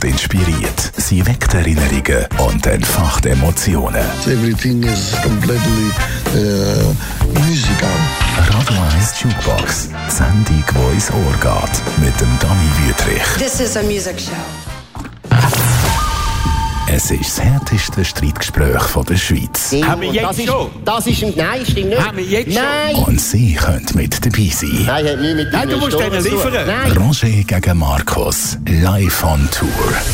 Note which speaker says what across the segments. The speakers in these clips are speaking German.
Speaker 1: und inspiriert. Sie weckt Erinnerungen und entfacht Emotionen.
Speaker 2: Everything is completely musical.
Speaker 1: Radio 1 Jukebox. Die Sendung, die ins Ohr geht. Mit dem Dani Wüthrich.
Speaker 3: This is a music show.
Speaker 1: Es ist das härteste Streitgespräch der Schweiz.
Speaker 4: Haben wir jetzt schon?
Speaker 5: Nein, stimmt nicht.
Speaker 4: Haben wir jetzt schon?
Speaker 1: Und Sie können mit dabei sein.
Speaker 5: Nein, hat nichts mit
Speaker 4: Nein, du musst denen liefern.
Speaker 5: Nein.
Speaker 1: Roger gegen Markus. Live on Tour.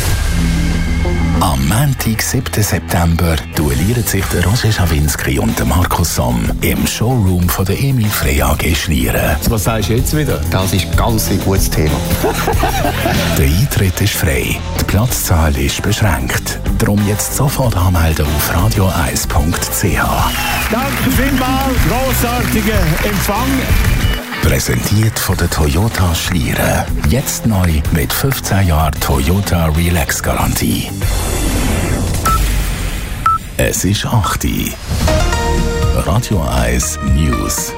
Speaker 1: Am Montag, 7. September, duellieren sich der Roger Schawinski und der Markus Somm im Showroom von der Emil Frey AG Schlieren.
Speaker 4: Was sagst du jetzt wieder?
Speaker 5: Das ist ganz ein gutes Thema.
Speaker 1: Der Eintritt ist frei. Die Platzzahl ist beschränkt. Darum jetzt sofort anmelden auf radio1.ch.
Speaker 4: Danke vielmals, grossartiger Empfang.
Speaker 1: Präsentiert von der Toyota Schlieren. Jetzt neu mit 15 Jahren Toyota Relax Garantie. Es ist 8 Uhr. Radio 1 News.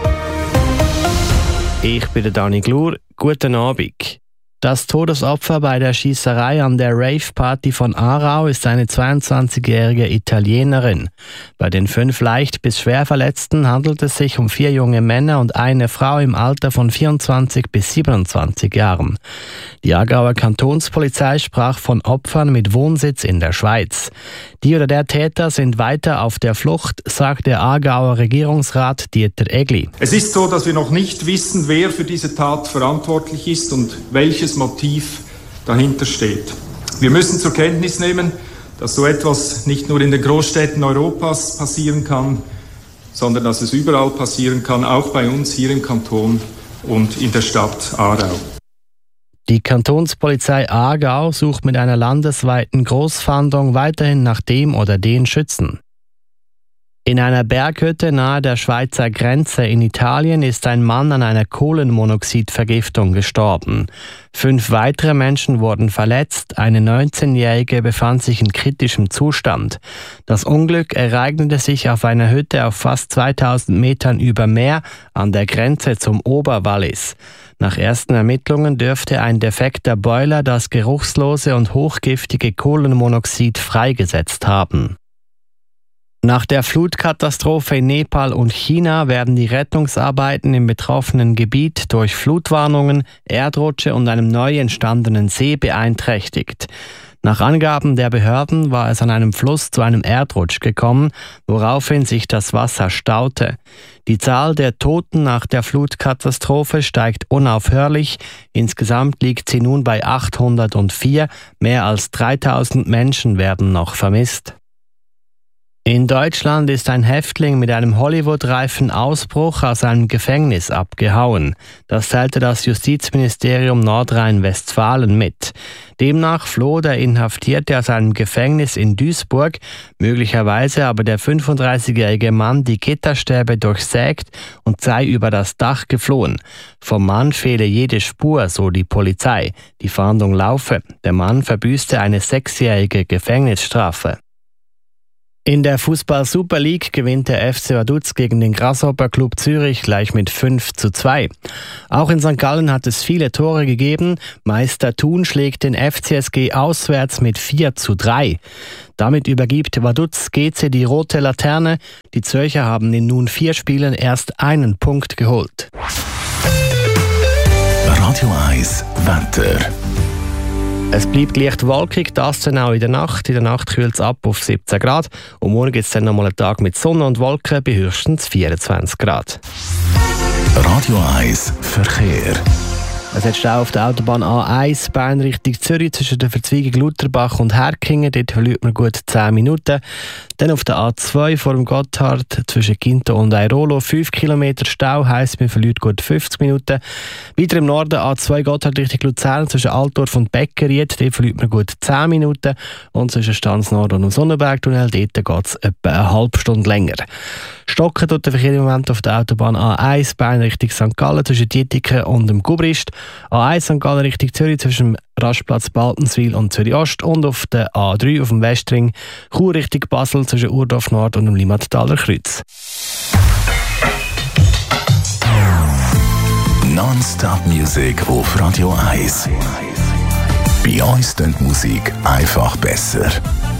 Speaker 6: Ich bin der Dani Glur. Guten Abend. Das Todesopfer bei der Schiesserei an der Rave-Party von Aarau ist eine 22-jährige Italienerin. Bei den 5 leicht bis schwer Verletzten handelt es sich um 4 junge Männer und eine Frau im Alter von 24 bis 27 Jahren. Die Aargauer Kantonspolizei sprach von Opfern mit Wohnsitz in der Schweiz. Die oder der Täter sind weiter auf der Flucht, sagt der Aargauer Regierungsrat Dieter Egli.
Speaker 7: Es ist so, dass wir noch nicht wissen, wer für diese Tat verantwortlich ist und welches Motiv dahinter steht. Wir müssen zur Kenntnis nehmen, dass so etwas nicht nur in den Großstädten Europas passieren kann, sondern dass es überall passieren kann, auch bei uns hier im Kanton und in der Stadt Aarau.
Speaker 6: Die Kantonspolizei Aargau sucht mit einer landesweiten Großfahndung weiterhin nach dem oder den Schützen. In einer Berghütte nahe der Schweizer Grenze in Italien ist ein Mann an einer Kohlenmonoxidvergiftung gestorben. 5 weitere Menschen wurden verletzt, eine 19-Jährige befand sich in kritischem Zustand. Das Unglück ereignete sich auf einer Hütte auf fast 2000 Metern über Meer an der Grenze zum Oberwallis. Nach ersten Ermittlungen dürfte ein defekter Boiler das geruchslose und hochgiftige Kohlenmonoxid freigesetzt haben. Nach der Flutkatastrophe in Nepal und China werden die Rettungsarbeiten im betroffenen Gebiet durch Flutwarnungen, Erdrutsche und einem neu entstandenen See beeinträchtigt. Nach Angaben der Behörden war es an einem Fluss zu einem Erdrutsch gekommen, woraufhin sich das Wasser staute. Die Zahl der Toten nach der Flutkatastrophe steigt unaufhörlich. Insgesamt liegt sie nun bei 804. Mehr als 3000 Menschen werden noch vermisst. In Deutschland ist ein Häftling mit einem Hollywood-reifen Ausbruch aus einem Gefängnis abgehauen. Das teilte das Justizministerium Nordrhein-Westfalen mit. Demnach floh der Inhaftierte aus einem Gefängnis in Duisburg, möglicherweise aber der 35-jährige Mann die Gitterstäbe durchsägt und sei über das Dach geflohen. Vom Mann fehle jede Spur, so die Polizei. Die Fahndung laufe. Der Mann verbüßte eine 6-jährige Gefängnisstrafe. In der Fußball-Super League gewinnt der FC Vaduz gegen den Grasshopper Club Zürich gleich mit 5:2. Auch in St. Gallen hat es viele Tore gegeben. Meister Thun schlägt den FCSG auswärts mit 4:3. Damit übergibt Vaduz GC die rote Laterne. Die Zürcher haben in nun 4 Spielen erst einen Punkt geholt.
Speaker 1: Radio 1 Wetter.
Speaker 6: Es bleibt leicht wolkig, das dann auch in der Nacht. In der Nacht kühlt es ab auf 17 Grad. Und morgen gibt es dann nochmal einen Tag mit Sonne und Wolken bei höchstens 24 Grad.
Speaker 1: Radio 1 Verkehr.
Speaker 6: Es hat Stau auf der Autobahn A1 Bern Richtung Zürich zwischen der Verzweigung Lutherbach und Herkingen. Dort verliert man gut 10 Minuten. Dann auf der A2 vor dem Gotthard zwischen Ginto und Airolo 5 Kilometer Stau, heisst man verliert gut 50 Minuten. Weiter im Norden A2 Gotthard Richtung Luzern zwischen Altdorf und Beckeried. Dort verliert man gut 10 Minuten. Und zwischen Stanznord und dem Sonnenbergtunnel dort geht es etwa eine halbe Stunde länger. Stocken tut der Verkehr im Moment auf der Autobahn A1 Bern Richtung St. Gallen zwischen Dietiken und dem Gubrist. A1 St. Gallen Richtung Zürich zwischen dem Rastplatz Baltenswil und Zürich Ost und auf der A3 auf dem Westring Chur Richtung Basel zwischen Urdorf Nord und dem Limmattaler Kreuz.
Speaker 1: Non-Stop Music auf Radio 1. Bei uns klingt die Musik einfach besser.